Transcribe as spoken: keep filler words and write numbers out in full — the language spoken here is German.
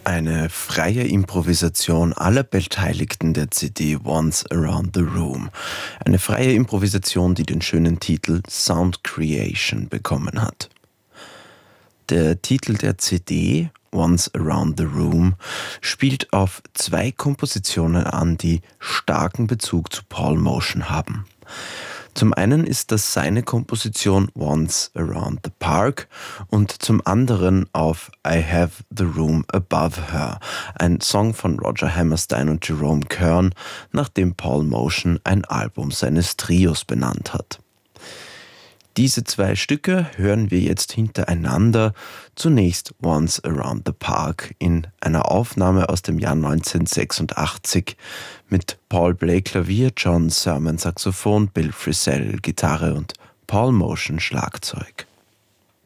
Eine freie Improvisation aller Beteiligten der C D Once Around the Room. Eine freie Improvisation, die den schönen Titel Sound Creation bekommen hat. Der Titel der C D, Once Around the Room, spielt auf zwei Kompositionen an, die starken Bezug zu Paul Motian haben. Zum einen ist das seine Komposition Once Around the Park und zum anderen auf I Have the Room Above Her, ein Song von Roger Hammerstein und Jerome Kern, nach dem Paul Motian ein Album seines Trios benannt hat. Diese zwei Stücke hören wir jetzt hintereinander. Zunächst Once Around the Park in einer Aufnahme aus dem Jahr neunzehnhundertsechsundachtzig mit Paul Bley Klavier, John Sermon Saxophon, Bill Frisell Gitarre und Paul Motian Schlagzeug.